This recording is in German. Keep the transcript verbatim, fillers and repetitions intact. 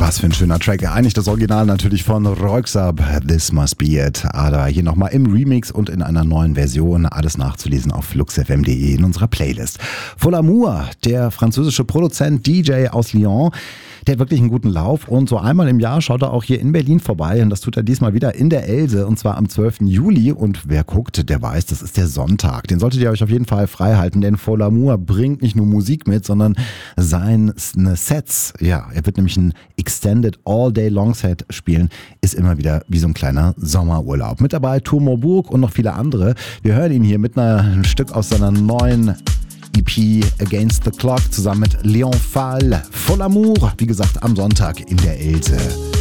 Was für ein schöner Track. Eigentlich das Original natürlich von Röyksopp, This Must Be It. Aber hier nochmal im Remix und in einer neuen Version. Alles nachzulesen auf flux f m punkt d e in unserer Playlist. Fol Amour, der französische Produzent, D J aus Lyon, der hat wirklich einen guten Lauf und so einmal im Jahr schaut er auch hier in Berlin vorbei und das tut er diesmal wieder in der Else und zwar am zwölften Juli und wer guckt, der weiß, das ist der Sonntag. Den solltet ihr euch auf jeden Fall frei halten, denn Fol Amour bringt nicht nur Musik mit, sondern seine Sets, ja, er wird nämlich ein Extended All-Day-Long-Set spielen, ist immer wieder wie so ein kleiner Sommerurlaub. Mit dabei Tour Mobourg und noch viele andere. Wir hören ihn hier mit einer, ein Stück aus seiner neuen E P Against the Clock zusammen mit Leon Fall. Fol Amour, wie gesagt, am Sonntag in der Else.